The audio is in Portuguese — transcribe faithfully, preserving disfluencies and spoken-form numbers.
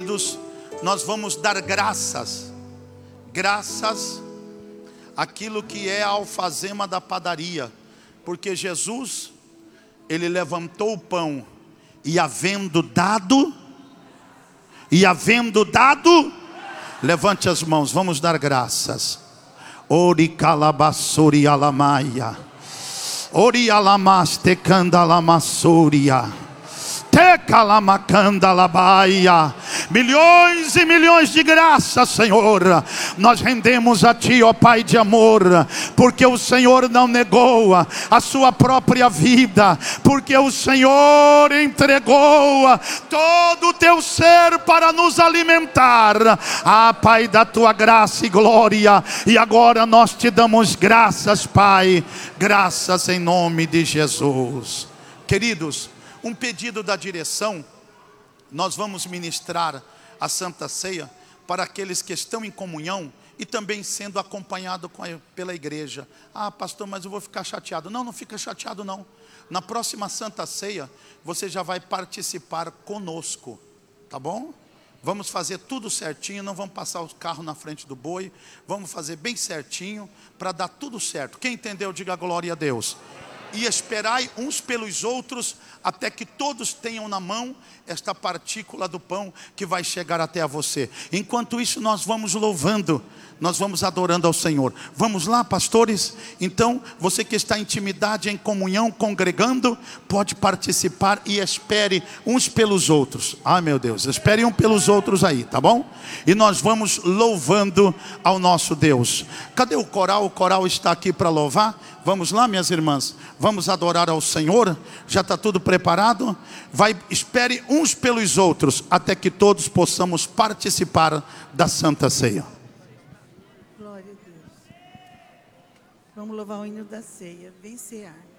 queridos, nós vamos dar graças. Graças àquilo que é a alfazema da padaria. Porque Jesus, Ele levantou o pão e havendo dado, e havendo dado, levante as mãos, vamos dar graças. Ori calabassori alamaia, ori alamaste candalamassoria, te calamacanda labaia. Milhões e milhões de graças, Senhor, nós rendemos a Ti, ó Pai de amor, porque o Senhor não negou a sua própria vida, porque o Senhor entregou todo o Teu ser para nos alimentar. Ah, Pai, da Tua graça e glória, e agora nós Te damos graças, Pai, graças em nome de Jesus. Queridos, um pedido da direção. Nós vamos ministrar a Santa Ceia para aqueles que estão em comunhão e também sendo acompanhado com a, pela igreja. Ah, pastor, mas eu vou ficar chateado. Não, não fica chateado não. Na próxima Santa Ceia, você já vai participar conosco, tá bom? Vamos fazer tudo certinho, não vamos passar o carro na frente do boi. Vamos fazer bem certinho para dar tudo certo. Quem entendeu, diga glória a Deus. E esperai uns pelos outros, até que todos tenham na mão esta partícula do pão que vai chegar até a você. Enquanto isso, nós vamos louvando, nós vamos adorando ao Senhor. Vamos lá, pastores? Então, você que está em intimidade, em comunhão, congregando, pode participar e espere uns pelos outros. Ai, meu Deus, espere um pelos outros aí, tá bom? E nós vamos louvando ao nosso Deus. Cadê o coral? O coral está aqui para louvar. Vamos lá, minhas irmãs, vamos adorar ao Senhor. Já está tudo preparado? Vai, espere uns pelos outros, até que todos possamos participar da Santa Ceia. Glória a Deus. Vamos louvar o hino da ceia. Vem cear.